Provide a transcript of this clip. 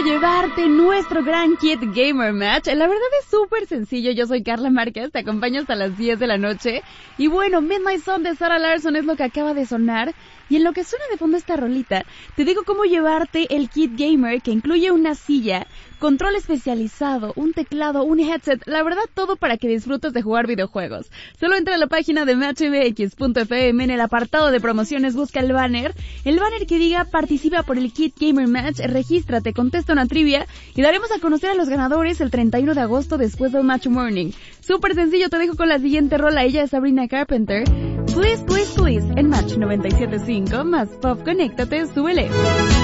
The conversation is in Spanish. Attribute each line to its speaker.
Speaker 1: llevarte nuestro gran Kit Gamer Match. La verdad es súper sencillo. Yo soy Carla Márquez, te acompaño hasta las 10 de la noche. Y bueno, Midnight Sun de Sarah Larsson es lo que acaba de sonar. Y en lo que suena de fondo esta rolita, te digo cómo llevarte el Kit Gamer, que incluye una silla, control especializado, un teclado, un headset, la verdad todo para que disfrutes de jugar videojuegos. Solo entra a la página de matchmx.fm, en el apartado de promociones busca el banner que diga participa por el Kit Gamer Match, regístrate, contesta una trivia y daremos a conocer a los ganadores el 31 de agosto después del Match Morning. Súper sencillo, te dejo con la siguiente rola, ella es Sabrina Carpenter. Please, please, please, en Match 97.5, más pop, conéctate, súbele.